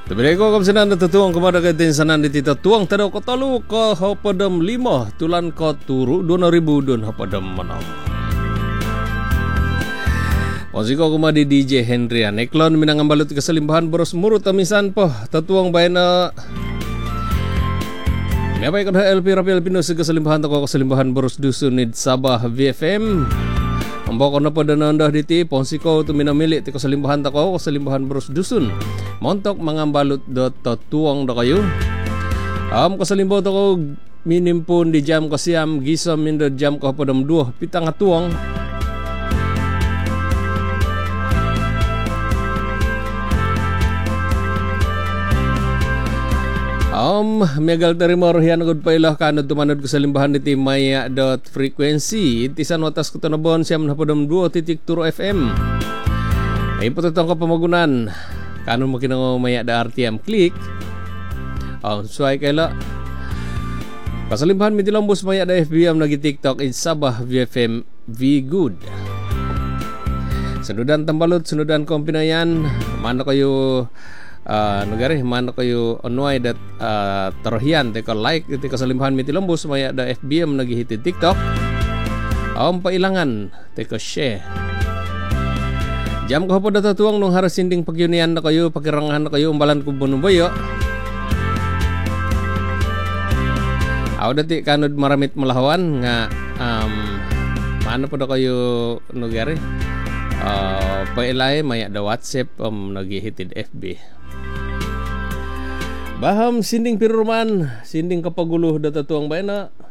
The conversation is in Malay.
Tapi ko kam sinan natutuang kumada kay din sanan di tituang tadaw ko talo ko hapadam 5 tulan ko turu 2000 dun hapadam manam. Posiko kumadi DJ Henryan Eklon minangambalot kasalimbahan boros murut tamisan po tatuang bayna. May ko na LP Rafael Pino sa kasalimbahan ko kasalimbahan boros dusun ni Sabah VFM. Ambako na po dananda diti Ponsiko to minamili ti kasalimbahan ko kasalimbahan boros dusun. Montok mga balot do tatuang da kayo. Kasalimbahan ko minimpun di jam kasiam gisam min do jam ko padam 2 pitang atuang. Megal tarimor hiyan agad pa ilah kanod tumanod ko sa limbahan niti maya.frequency itisan watas ko tanabon siyam na podam 2.0 FM ay patutong ko pamagunan kanon mo kinang maya da RTM click suay kaila kasalimbahan miti lambos maya da FBM nagi TikTok in Sabah VFM V Good sunudan tambalot sunudan kompinayan mana kayo negara mana kayo onway dat terhian teka like iti kasalimbahan miti lambos maya da FBM nagihiti TikTok pailangan teka share jam ko po datatuang nung harasinding pagyunian na kayo pakirangahan na kayo umbalan ko bunubayo dati kanod maramit malahawan nga mana po da kayo negara pailay maya da WhatsApp nagihitid FB baham sinding piruman sinding kapagulo datatuang bayna